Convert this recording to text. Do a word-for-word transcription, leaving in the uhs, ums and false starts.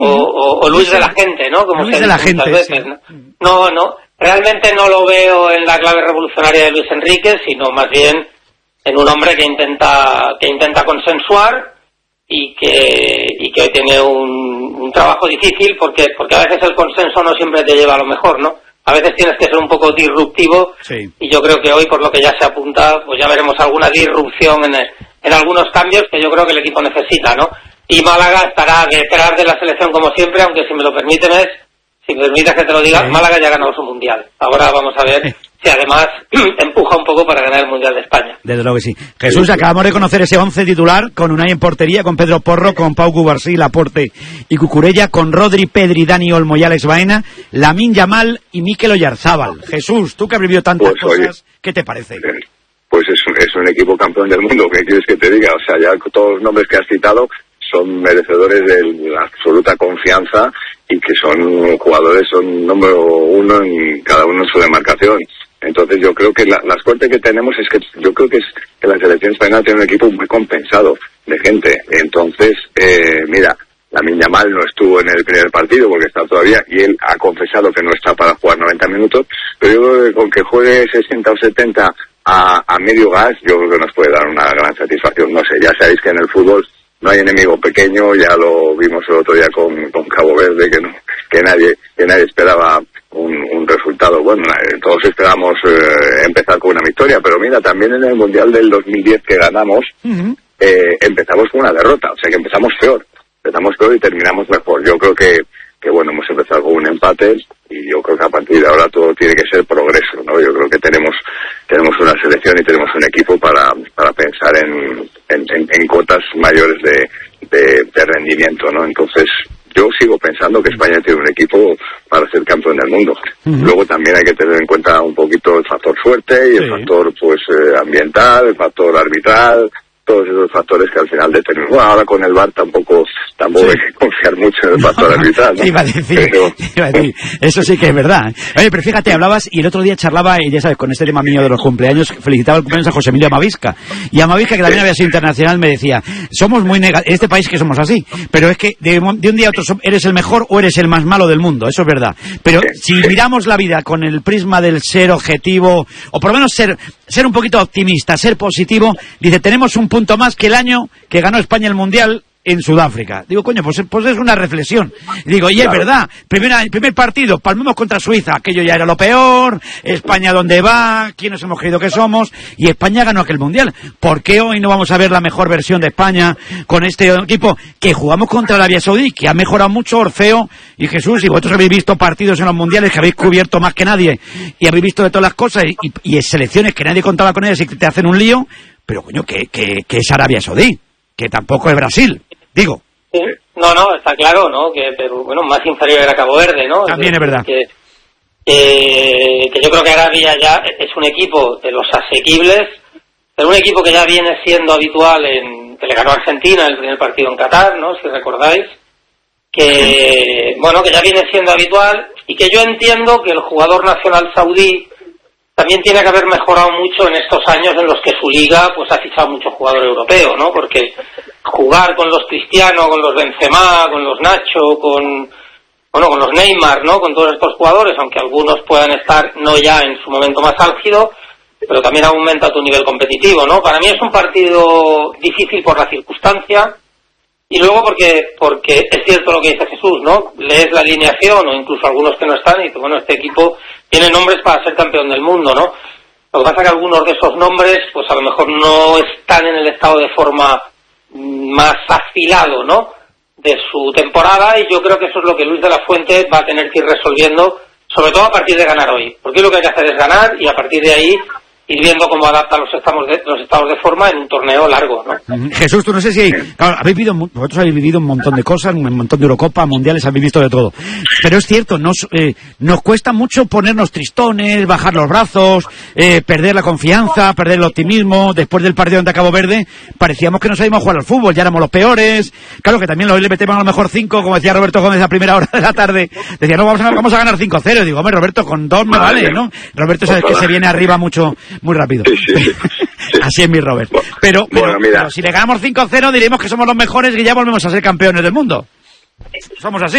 o, o, o Luis de la gente, ¿no? Como Luis se de la dice gente, muchas veces, sí. ¿no? No, no, realmente no lo veo en la clave revolucionaria de Luis Enrique, sino más bien en un hombre que intenta que intenta consensuar y que y que hoy tiene un, un trabajo difícil porque porque a veces el consenso no siempre te lleva a lo mejor, ¿no? A veces tienes que ser un poco disruptivo, sí. Y yo creo que hoy, por lo que ya se apunta, pues ya veremos alguna disrupción en, el, en algunos cambios que yo creo que el equipo necesita, ¿no? Y Málaga estará detrás de la selección como siempre, aunque si me lo permiten es, si me permites que te lo diga, sí. Málaga ya ha ganado su Mundial. Ahora vamos a ver si además empuja un poco para ganar el Mundial de España. Desde luego que sí. Jesús, acabamos de conocer ese once titular con Unai en portería, con Pedro Porro, con Pau Cubarsí, Laporte y Cucurella, con Rodri, Pedri, Dani Olmo y Alex Baena, Lamine Yamal y Mikel Oyarzábal. Jesús, tú que has vivido tantas pues, cosas, oye, ¿qué te parece? Pues es un, es un equipo campeón del mundo, ¿qué quieres que te diga? O sea, ya todos los nombres que has citado son merecedores de la absoluta confianza y que son jugadores, son número uno en cada uno en su demarcación. Entonces yo creo que la, la suerte que tenemos es que yo creo que es que la selección española tiene un equipo muy compensado de gente. Entonces, eh, mira, Lamine Yamal no estuvo en el primer partido porque está todavía y él ha confesado que no está para jugar noventa minutos, pero yo creo que con que juegue sesenta o setenta a, a medio gas, yo creo que nos puede dar una gran satisfacción. No sé, ya sabéis que en el fútbol no hay enemigo pequeño, ya lo vimos el otro día con, con Cabo Verde, que no, que nadie, que nadie esperaba un, un resultado. Bueno, todos esperamos eh, empezar con una victoria, pero mira, también en el Mundial del dos mil diez que ganamos, uh-huh. eh, empezamos con una derrota, o sea que empezamos peor, empezamos peor y terminamos mejor. Yo creo que, que bueno, hemos empezado con un empate y yo creo que a partir de ahora todo tiene que ser progreso, ¿no? Yo creo que tenemos tenemos una selección y tenemos un equipo para para pensar en en, en, en cotas mayores de, de, de rendimiento, ¿no? Entonces yo sigo pensando que España tiene un equipo para ser campeón del mundo. Uh-huh. Luego también hay que tener en cuenta un poquito el factor suerte y el sí. factor pues eh, ambiental, el factor arbitral, todos esos factores que al final determinan. Bueno, ahora con el V A R tampoco tampoco sí. hay que confiar mucho en el factor arbitral, ¿no? Iba a decir, pero... iba a decir, eso sí que es verdad. Oye, pero fíjate, hablabas y el otro día charlaba, y ya sabes, con este tema mío de los cumpleaños, felicitaba el cumpleaños a José Emilio Amavisca. Y Amavisca, que también sí. había sido internacional, me decía, somos muy negativos, en este país que somos así, pero es que de, de un día a otro eres el mejor o eres el más malo del mundo, eso es verdad. Pero si miramos la vida con el prisma del ser objetivo, o por lo menos ser, ser un poquito optimista, ser positivo, dice, tenemos un punto más que el año que ganó España el Mundial en Sudáfrica. Digo, coño, pues, pues es una reflexión. Digo, y claro. es verdad, primera, el primer partido, palmamos contra Suiza, aquello ya era lo peor, España dónde va, quién nos hemos creído que somos, y España ganó aquel Mundial. ¿Por qué hoy no vamos a ver la mejor versión de España con este equipo que jugamos contra Arabia Saudí, que ha mejorado mucho Orfeo y Jesús, y vosotros habéis visto partidos en los Mundiales que habéis cubierto más que nadie, y habéis visto de todas las cosas, y, y, y selecciones que nadie contaba con ellas y que te hacen un lío, pero coño, que, que, que es Arabia Saudí, que tampoco es Brasil. Digo. Sí. No, no, está claro, ¿no? Que, pero bueno, más inferior era Cabo Verde, ¿no? También que, es verdad. Que, que, que yo creo que Arabia ya es un equipo de los asequibles, pero un equipo que ya viene siendo habitual en que le ganó a Argentina el primer partido en Qatar, ¿no? Si recordáis. Que, bueno, que ya viene siendo habitual y que yo entiendo que el jugador nacional saudí también tiene que haber mejorado mucho en estos años en los que su liga pues ha fichado mucho jugador europeo, ¿no? Porque jugar con los Cristiano, con los Benzema, con los Nacho, con bueno, con los Neymar, ¿no? Con todos estos jugadores, aunque algunos puedan estar no ya en su momento más álgido, pero también aumenta tu nivel competitivo, ¿no? Para mí es un partido difícil por la circunstancia y luego porque porque es cierto lo que dice Jesús, ¿no? Lees la alineación o incluso algunos que no están y dices, bueno, este equipo tiene nombres para ser campeón del mundo, ¿no? Lo que pasa es que algunos de esos nombres, pues a lo mejor no están en el estado de forma más afilado, ¿no? De su temporada, y yo creo que eso es lo que Luis de la Fuente va a tener que ir resolviendo, sobre todo a partir de ganar hoy. Porque lo que hay que hacer es ganar y a partir de ahí ir viendo cómo adapta los estados de, los estados de forma en un torneo largo, ¿no? Jesús, tú no sé si... Claro, habéis vivido, vosotros habéis vivido un montón de cosas, un montón de Eurocopa, mundiales, habéis visto de todo. Pero es cierto, nos, eh, nos cuesta mucho ponernos tristones, bajar los brazos, eh, perder la confianza, perder el optimismo. Después del partido ante Cabo Verde, parecíamos que no sabíamos jugar al fútbol, ya éramos los peores. Claro que también hoy le metemos a lo mejor cinco, como decía Roberto Gómez a primera hora de la tarde. Decía, no, vamos a, vamos a ganar cinco cero. Digo, hombre, Roberto, con dos me vale, ¿no? Roberto, sabes que se viene arriba mucho... muy rápido. Sí, sí, sí, sí. Así es mi Robert. Pero, pero, bueno, pero si le ganamos cinco cero diremos que somos los mejores y ya volvemos a ser campeones del mundo. Somos así.